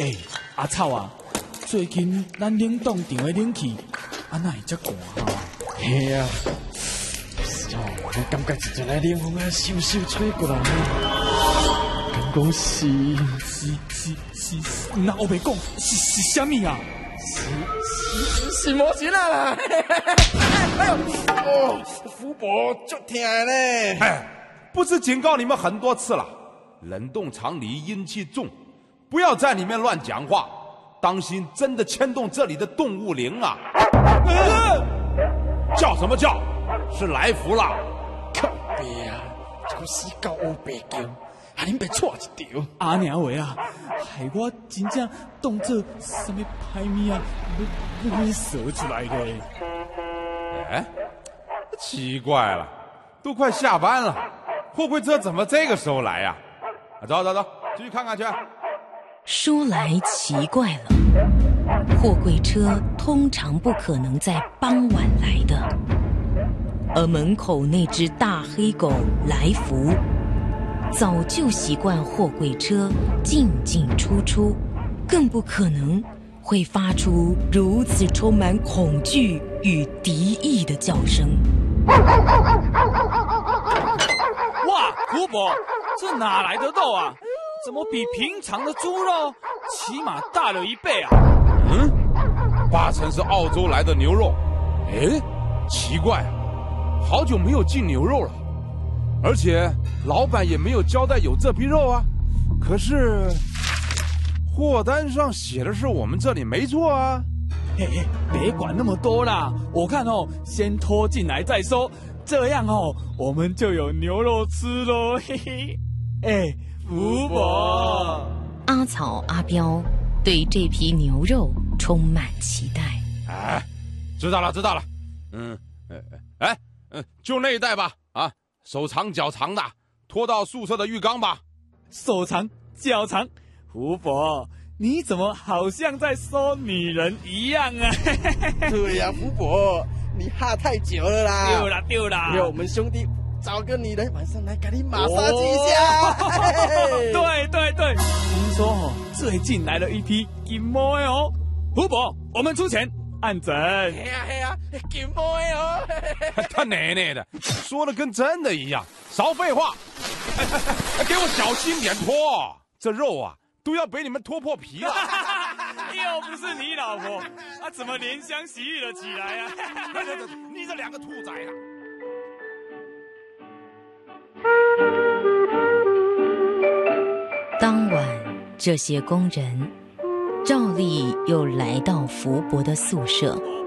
阿草啊，最近咱冷冻场的冷气，哪会遮寒哈？ 嘿啊，我感觉一阵来冷风啊，咻咻吹过来呢。敢讲是， 那我袂讲是啥物啊？ 是魔神啊！哎呦，哦，福伯就疼嘞！ 不是警告你们很多次了，冷冻厂里阴气重，不要在里面乱讲话，当心真的牵动这里的动物灵啊！叫什么叫？是来福啦！ 靠北啊，这个死狗乌白叫，恁别错一条。 阿娘话啊，害我真正当做什么歹物啊，要说出来的。 奇怪了，都快下班了，货柜车怎么这个时候来呀？走，继续看看去。 说来奇怪了，货柜车通常不可能在傍晚来的，而门口那只大黑狗来福，早就习惯货柜车进进出出，更不可能会发出如此充满恐惧与敌意的叫声。 哇，福伯，这哪来的肉啊？怎么比平常的猪肉起码大了1倍啊 ？8成是澳洲来的牛肉。奇怪，好久没有进牛肉了，而且老板也没有交代有这批肉啊。可是货单上写的是我们这里没错啊。 别管那么多啦，我看先拖进来再说，这样我们就有牛肉吃咯，嘿嘿。福伯， 阿草阿彪对这批牛肉充满期待。 知道了，就那一袋吧，手长脚长的，拖到宿舍的浴缸吧。 手长脚长，福伯，你怎么好像在说女人一样啊？ 对呀，福伯，你哈太久了啦。 丢啦！ 让我们兄弟找个女人晚上来给你马杀鸡一下。 对，听说最近来了一批金毛的福伯，我们出钱按整。 嘿呀，金毛的他奶奶的，说的跟真的一样，少废话！给我小心点拖，这肉啊都要被你们拖破皮了。 又不是你老婆，怎么怜香惜玉了起来啊？ 你这2个兔崽啊！ 当晚，这些工人照例又来到福伯的宿舍。